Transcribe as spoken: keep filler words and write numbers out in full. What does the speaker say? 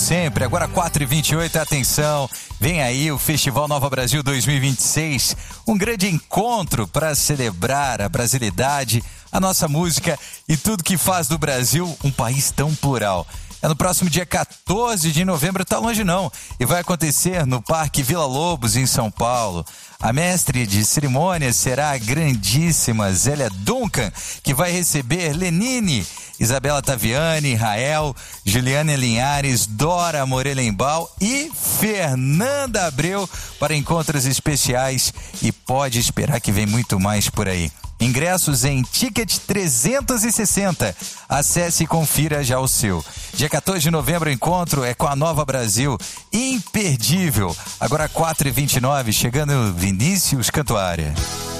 sempre. Agora quatro e vinte e oito, atenção, vem aí o Festival Nova Brasil dois mil e vinte e seis, um grande encontro para celebrar a brasilidade, a nossa música e tudo que faz do Brasil um país tão plural. É no próximo dia quatorze de novembro, tá longe não, e vai acontecer no Parque Vila Lobos, em São Paulo. A mestre de cerimônias será a grandíssima Zélia Duncan, que vai receber Lenine, Isabela Taviani, Rael, Juliana Linhares, Dora Morelenbaum e Fernanda Abreu para encontros especiais, e pode esperar que vem muito mais por aí. Ingressos em Ticket trezentos e sessenta. Acesse e confira já o seu. Dia quatorze de novembro, o encontro é com a Nova Brasil. Imperdível. Agora quatro e vinte e nove, chegando Vinícius Cantuária.